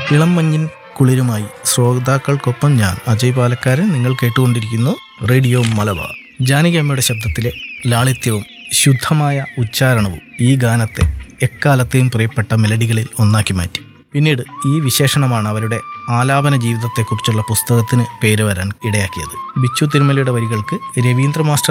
ഇളം മഞ്ഞിൻ കുളിരുമായി ശ്രോതാക്കൾക്കൊപ്പം ഞാൻ അജയ് പാലക്കാരൻ. നിങ്ങൾ കേട്ടുകൊണ്ടിരിക്കുന്നു റേഡിയോ മലബാർ. ജാനകി അമ്മയുടെ ശബ്ദത്തിലെ ലാളിത്യവും ശുദ്ധമായ ഉച്ചാരണവും ഈ ഗാനത്തെ എക്കാലത്തെയും പ്രിയപ്പെട്ട മെലഡികളിൽ ഒന്നാക്കി മാറ്റി. പിന്നീട് ഈ വിശേഷണമാണ് അവരുടെ ആലാപന ജീവിതത്തെക്കുറിച്ചുള്ള പുസ്തകത്തിന് പേര് വരാൻ ഇടയാക്കിയത്. ബിച്ചു തിരുമലയുടെ വരികൾക്ക് രവീന്ദ്ര മാസ്റ്റർ